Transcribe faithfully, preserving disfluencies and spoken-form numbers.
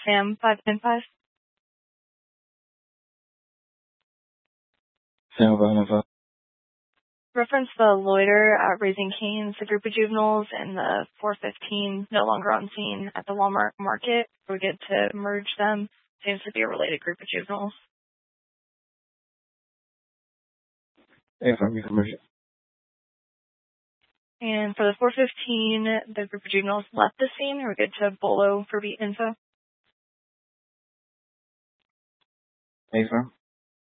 Sam, five ten five. Sam, five nine five. Reference the loiter at Raising Cane's, the group of juveniles, and the four fifteen no longer on scene at the Walmart market. We get to merge them. Seems to be a related group of juveniles. Hey, from you commercial. And for the four fifteen, the group of juveniles left the scene. We're good to Bolo for beat info. Hey, from.